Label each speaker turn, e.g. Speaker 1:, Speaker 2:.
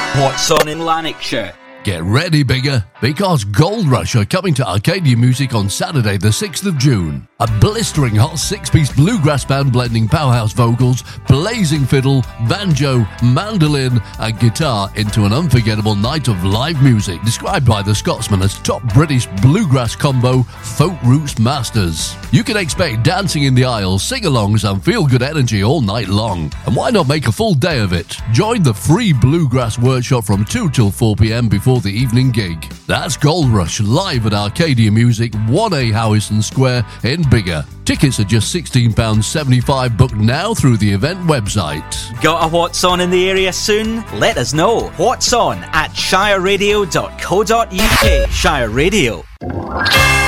Speaker 1: What's on in Lanarkshire?
Speaker 2: Get ready, Bigger, because Gold Rush are coming to Arcadia Music on Saturday the 6th of June. A blistering hot six-piece bluegrass band blending powerhouse vocals, blazing fiddle, banjo, mandolin and guitar into an unforgettable night of live music described by the Scotsman as top British bluegrass combo Folk Roots Masters. You can expect dancing in the aisles, sing-alongs and feel-good energy all night long. And why not make a full day of it? Join the free bluegrass workshop from 2 till 4 p.m. before the evening gig. That's Gold Rush live at Arcadia Music, 1A Howison Square in Bigger. Tickets are just £16.75. Book now through the event website.
Speaker 1: Got a What's On in the area soon? Let us know. What's On at shireradio.co.uk. Shire Radio.